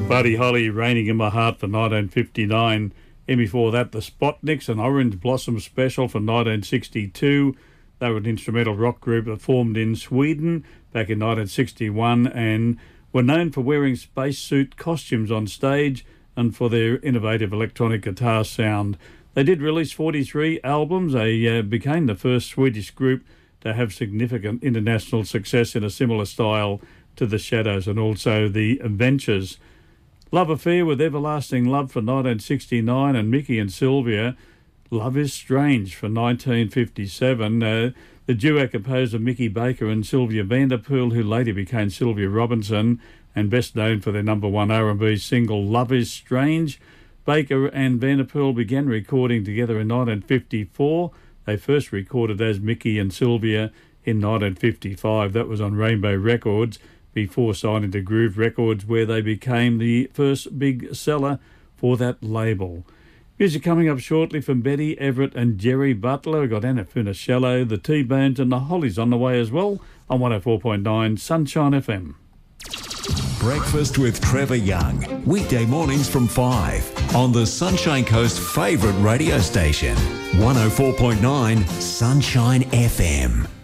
Buddy Holly, Raining in My Heart for 1959. And before that, the Spotniks, an Orange Blossom special for 1962. They were an instrumental rock group that formed in Sweden back in 1961 and were known for wearing spacesuit costumes on stage and for their innovative electronic guitar sound. They did release 43 albums. They became the first Swedish group to have significant international success in a similar style to the Shadows and also the Ventures. Love Affair with Everlasting Love for 1969 and Mickey and Sylvia, Love is Strange for 1957. The duo composed of Mickey Baker and Sylvia Vanderpool, who later became Sylvia Robinson and best known for their number one R&B single Love is Strange. Baker and Vanderpool began recording together in 1954. They first recorded as Mickey and Sylvia in 1955. That was on Rainbow Records, before signing to Groove Records, where they became the first big seller for that label. Music coming up shortly from Betty Everett and Jerry Butler. We've got Anna Funicello, the T-Bones and the Hollies on the way as well on 104.9 Sunshine FM. Breakfast with Trevor Young, weekday mornings from 5 on the Sunshine Coast favourite radio station, 104.9 Sunshine FM.